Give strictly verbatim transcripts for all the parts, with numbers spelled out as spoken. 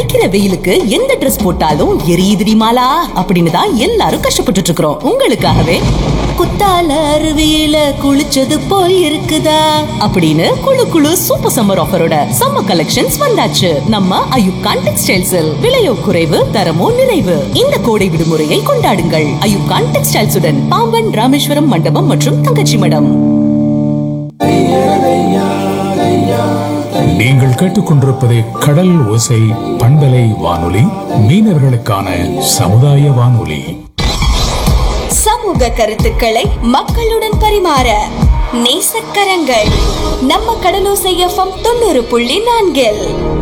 அடிக்கிற வெயிலுக்கு எந்த ட்ரெஸ் போட்டாலும் எரியுதுடி மாலா அப்படின்னு தான் எல்லாரும் கஷ்டப்பட்டுட்டு இருக்கிறோம். உங்களுக்காகவே குத்தால அருவியில குளிச்சது போல் இருக்குதா அப்படின்னு குளு குளு சூப்பர் சம்மர் ஆஃபரோட சம்மர் கலெக்ஷன்ஸ் வந்தாச்சு நம்ம அயூப் கான் டெக்ஸ்டைல்ஸில். விலையோ குறைவு, தரமோ நிறைவு. இந்த கோடை விடுமுறையை கொண்டாடுங்கள் அயூப் கான் டெக்ஸ்டைல்ஸ் உடன், பாம்பன் ராமேஸ்வரம் மண்டபம் மற்றும் தங்கச்சி மடம். நீங்கள் கேட்டுக்கொண்டிருப்பது கடல் ஓசை பண்பலை வானொலி, மீனவர்களுக்கான சமுதாய வானொலி. சமூக கருத்துக்களை மக்களுடன் பரிமாற நேசக்கரங்கள் நம்ம கடலோசை எஃப்எம் தொண்ணூறு புள்ளி நான்கில்.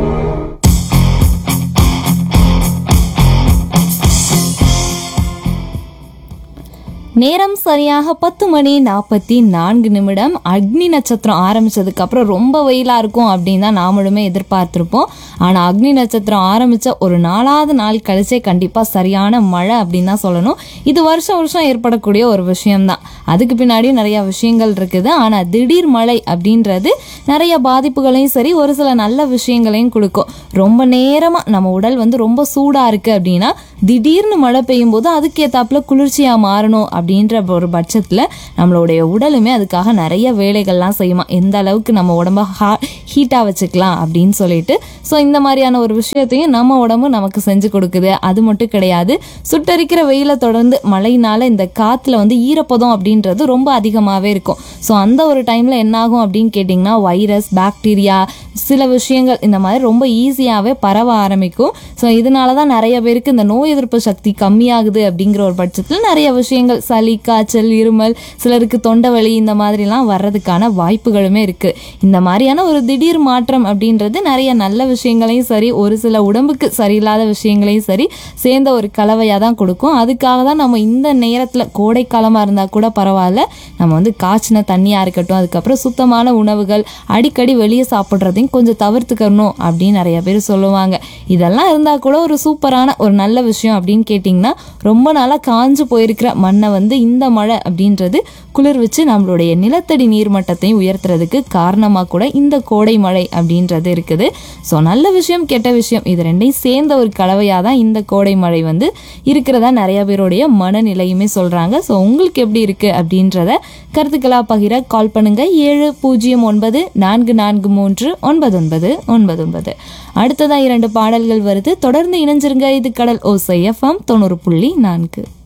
நேரம் சரியாக பத்து மணி நாற்பத்தி நான்கு நிமிடம். அக்னி நட்சத்திரம் ஆரம்பிச்சதுக்கு அப்புறம் ரொம்ப வெயிலா இருக்கும் அப்படின்னு தான் நாமளுமே எதிர்பார்த்திருப்போம். ஆனா அக்னி நட்சத்திரம் ஆரம்பிச்ச ஒரு நாலாவது நாள் கழிச்சே கண்டிப்பா சரியான மழை அப்படின்னு தான் சொல்லணும். இது வருஷம் வருஷம் ஏற்படக்கூடிய ஒரு விஷயம்தான். அதுக்கு பின்னாடியும் நிறைய விஷயங்கள் இருக்குது. ஆனா திடீர் மழை அப்படின்றது நிறைய பாதிப்புகளையும் சரி, ஒரு சில நல்ல விஷயங்களையும் கொடுக்கும். ரொம்ப நேரமா நம்ம உடல் வந்து ரொம்ப சூடா இருக்கு அப்படின்னா திடீர்னு மழை பெய்யும் போது அதுக்கு ஏத்தாப்புல குளிர்ச்சியா மாறணும் அப்படின்ற ஒரு பட்சத்துல நம்மளுடைய உடலுமே அதுக்காக நிறைய வேலைகள்லாம் செய்யுமா. எந்த அளவுக்கு நம்ம உடம்ப ஹீட்டா வச்சுக்கலாம் அப்படின்னு சொல்லிட்டு ஸோ இந்த மாதிரியான ஒரு விஷயத்தையும் நம்ம உடம்பு நமக்கு செஞ்சு கொடுக்குது. அது மட்டும் கிடையாது, சுட்டரிக்கிற வெயில தொடர்ந்து மழையினால இந்த காத்துல வந்து ஈரப்பதம் அப்படின்றது ரொம்ப அதிகமாகவே இருக்கும். ஸோ அந்த ஒரு டைம்ல என்ன ஆகும் அப்படின்னு கேட்டிங்கன்னா வைரஸ், பாக்டீரியா, சில விஷயங்கள் இந்த மாதிரி ரொம்ப ஈஸியாகவே பரவ ஆரம்பிக்கும். ஸோ இதனால தான் நிறைய பேருக்கு இந்த நோய் எதிர்ப்பு சக்தி கம்மியாகுது அப்படிங்கிற ஒரு பட்சத்தில் நிறைய விஷயங்கள், சளி, காய்ச்சல், இருமல், சிலருக்கு தொண்டை வலி இந்த மாதிரிலாம் வர்றதுக்கான வாய்ப்புகளுமே இருக்கு. இந்த மாதிரியான ஒரு திடீர் மாற்றம் அப்படின்றது நிறைய நல்ல விஷயங்களையும் சரி, ஒரு சில உடம்புக்கு சரியில்லாத விஷயங்களையும் சரி சேர்ந்த ஒரு கலவையாக தான் கொடுக்கும். அதுக்காக தான் நம்ம இந்த நேரத்தில் கோடைக்காலமாக இருந்தால் கூட பரவாயில்ல, நம்ம வந்து காய்ச்சின தண்ணியாக இருக்கட்டும், அதுக்கப்புறம் சுத்தமான உணவுகள், அடிக்கடி வெளியே சாப்பிட்றதையும் கொஞ்சம் தவிர்த்துக்கணும் அப்படின்னு நிறைய பேர் சொல்லுவாங்க. இதெல்லாம் இருந்தால் கூட ஒரு சூப்பரான ஒரு நல்ல விஷயம் அப்படின்னு கேட்டிங்கன்னா, ரொம்ப நாளாக காஞ்சு போயிருக்கிற மண்ணை வந்து இந்த மழை அப்படின்றது குளிர்விச்சு நம்மளுடைய நிலத்தடி நீர்மட்டத்தையும் உயர்த்துறதுக்கு காரணமாக கூட இந்த கோடை மழை அப்படின்றது இருக்குது. ஸோ நல்ல விஷயம், கெட்ட விஷயம் இது ரெண்டையும் சேர்ந்த ஒரு கலவையாக தான் இந்த கோடை மழை வந்து இருக்கிறதா நிறைய பேருடைய மனநிலையுமே சொல்கிறாங்க. ஸோ உங்களுக்கு எப்படி இருக்குது அப்படின்றத கருத்துக்களாக பகிர கால் பண்ணுங்க. ஏழு பூஜ்ஜியம் ஒன்பது நான்கு நான்கு மூன்று ஒன்பது ஒன்பது ஒன்பது ஒன்பது. அடுத்ததான் இரண்டு பாடல்கள் வருது, தொடர்ந்து இணைஞ்சிருங்க. இது கடல் ஓசை எஃப்எம் தொண்ணூறு புள்ளி நான்கு.